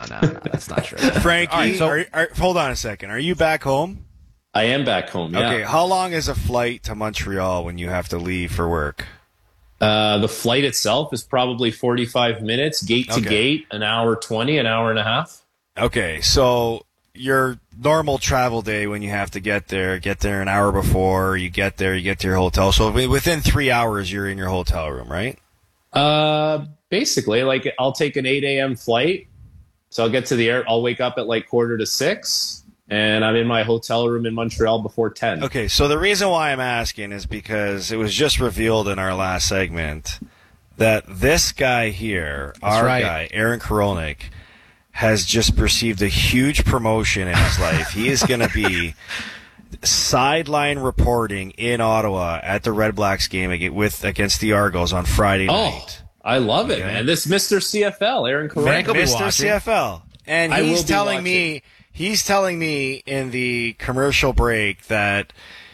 that's not true. Frankie, All right, hold on a second. Are you back home? I am back home, yeah. Okay, how long is a flight to Montreal when you have to leave for work? The flight itself is probably 45 minutes, gate to gate, an hour 20, an hour and a half. Okay, so your normal travel day when you have to get there an hour before, you get there, you get to your hotel. So within 3 hours, you're in your hotel room, right? Basically, like I'll take an 8 a.m. flight. So I'll get to the air. I'll wake up at like 5:45, and I'm in my hotel room in Montreal before 10. Okay, so the reason why I'm asking is because it was just revealed in our last segment that this guy here, guy, Aaron Korolnik, has just received a huge promotion in his life. He is going to be sideline reporting in Ottawa at the Red Blacks game against the Argos on Friday night. I love it, man. This Mr. CFL, Aaron Korolnik. Mr. CFL. And he's telling me in the commercial break that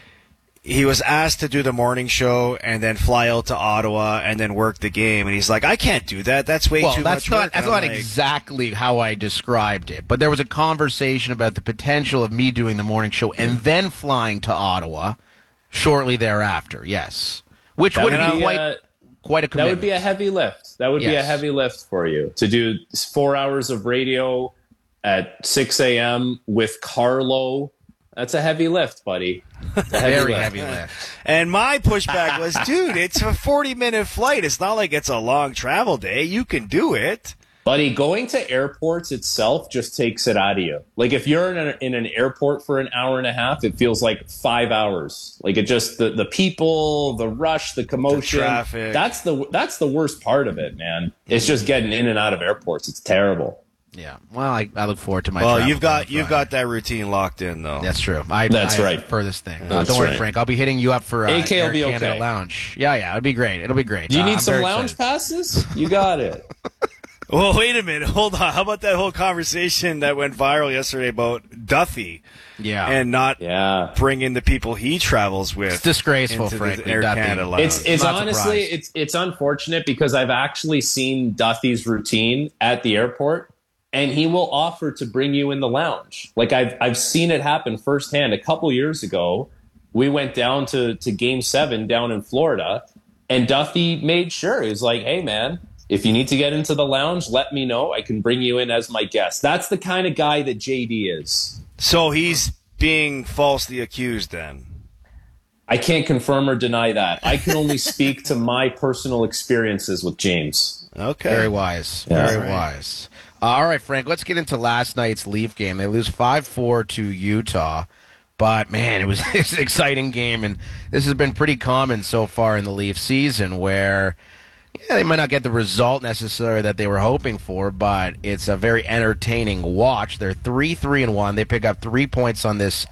he was asked to do the morning show and then fly out to Ottawa and then work the game. And he's like, I can't do that. That's way too much work. That's not exactly how I described it. But there was a conversation about the potential of me doing the morning show and then flying to Ottawa shortly thereafter, yes. Which would be quite a commitment. That would be a heavy lift. That would be a heavy lift for you to do 4 hours of radio at 6 a.m. with Carlo. That's a heavy lift, buddy. Very heavy lift. And my pushback was, dude, it's a 40-minute flight. It's not like it's a long travel day. You can do it. Buddy, going to airports itself just takes it out of you. Like if you're in an airport for an hour and a half, it feels like 5 hours. Like it just the people, the rush, the commotion, the traffic. That's the worst part of it, man. It's just getting in and out of airports. It's terrible. Yeah. Well, I look forward to my. Well, you've got that routine locked in, though. That's true. That's right. Furthest thing. Don't worry, Frank. I'll be hitting you up for AK will be Canada okay. Lounge. Yeah. It'll be great. It'll be great. Do you need some lounge passes? You got it. Well, wait a minute. Hold on. How about that whole conversation that went viral yesterday about Duffy? Yeah. And not bringing the people he travels with. It's disgraceful, Frank. Air Canada Lounge. It's honestly, it's unfortunate because I've actually seen Duffy's routine at the airport. And he will offer to bring you in the lounge. Like I've seen it happen firsthand. A couple years ago, we went down to Game 7 down in Florida, and Duffy made sure. He was like, hey, man, if you need to get into the lounge, let me know. I can bring you in as my guest. That's the kind of guy that JD is. So he's being falsely accused then? I can't confirm or deny that. I can only speak to my personal experiences with James. Okay. Very wise. Very wise. All right, Frank, let's get into last night's Leaf game. They lose 5-4 to Utah. But, man, it was an exciting game. And this has been pretty common so far in the Leaf season where they might not get the result necessarily that they were hoping for, but it's a very entertaining watch. They're 3-3-1. They pick up 3 points on this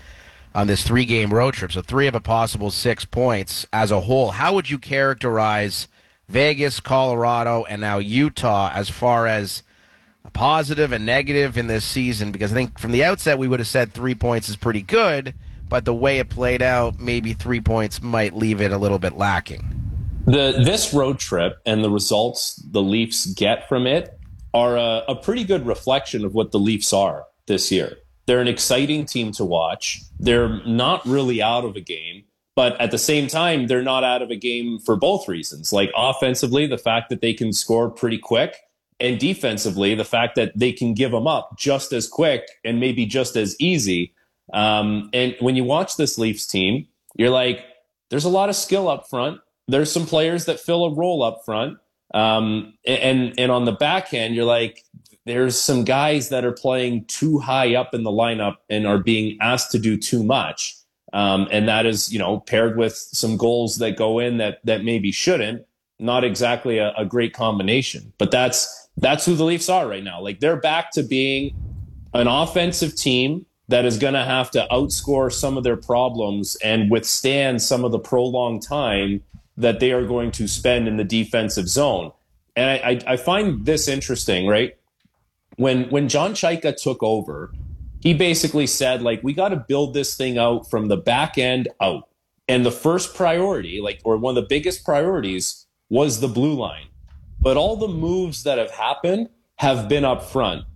3-game road trip. So 3 of a possible 6 points as a whole. How would you characterize Vegas, Colorado, and now Utah as far as a positive and negative in this season? Because I think from the outset we would have said 3 points is pretty good, but the way it played out, maybe 3 points might leave it a little bit lacking. This road trip and the results the Leafs get from it are a pretty good reflection of what the Leafs are this year. They're an exciting team to watch. They're not really out of a game, but at the same time, they're not out of a game for both reasons. Like offensively, the fact that they can score pretty quick, and defensively, the fact that they can give them up just as quick and maybe just as easy. And when you watch this Leafs team, you're like, there's a lot of skill up front. There's some players that fill a role up front. And on the back end, you're like, there's some guys that are playing too high up in the lineup and are being asked to do too much. And that is, paired with some goals that go in that maybe shouldn't. Not exactly a great combination, but that's who the Leafs are right now. Like they're back to being an offensive team that is going to have to outscore some of their problems and withstand some of the prolonged time that they are going to spend in the defensive zone. And I find this interesting, right? When John Chaika took over, he basically said, like, we got to build this thing out from the back end out. And the first priority, or one of the biggest priorities, was the blue line. But all the moves that have happened have been up front.